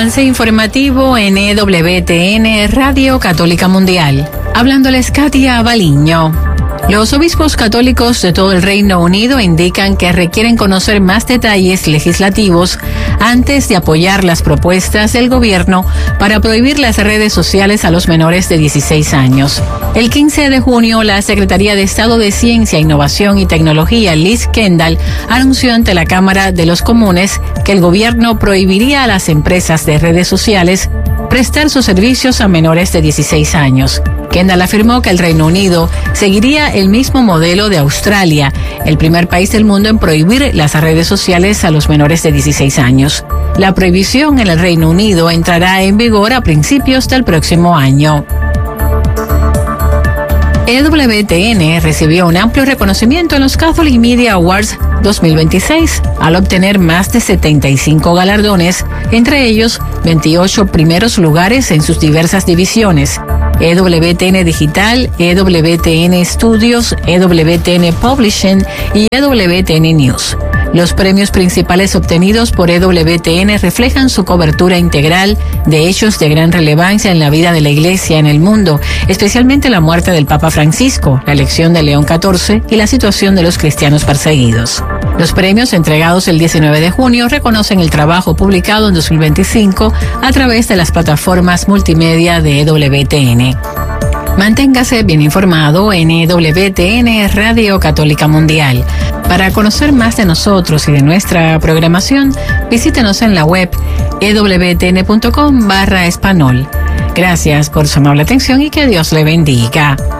Avance informativo en EWTN Radio Católica Mundial. Hablándoles Katia Baliño. Los obispos católicos de todo el Reino Unido indican que requieren conocer más detalles legislativos antes de apoyar las propuestas del gobierno para prohibir las redes sociales a los menores de 16 años. El 15 de junio, la Secretaría de Estado de Ciencia, Innovación y Tecnología, Liz Kendall, anunció ante la Cámara de los Comunes que el gobierno prohibiría a las empresas de redes sociales prestar sus servicios a menores de 16 años. Kendall afirmó que el Reino Unido seguiría el mismo modelo de Australia, el primer país del mundo en prohibir las redes sociales a los menores de 16 años. La prohibición en el Reino Unido entrará en vigor a principios del próximo año. EWTN recibió un amplio reconocimiento en los Catholic Media Awards 2026 al obtener más de 75 galardones, entre ellos 28 primeros lugares en sus diversas divisiones: EWTN Digital, EWTN Studios, EWTN Publishing y EWTN News. Los premios principales obtenidos por EWTN reflejan su cobertura integral de hechos de gran relevancia en la vida de la Iglesia en el mundo, especialmente la muerte del Papa Francisco, la elección de León XIV y la situación de los cristianos perseguidos. Los premios entregados el 19 de junio reconocen el trabajo publicado en 2025 a través de las plataformas multimedia de EWTN. Manténgase bien informado en EWTN Radio Católica Mundial. Para conocer más de nosotros y de nuestra programación, visítenos en la web ewtn.com/español. Gracias por su amable atención y que Dios le bendiga.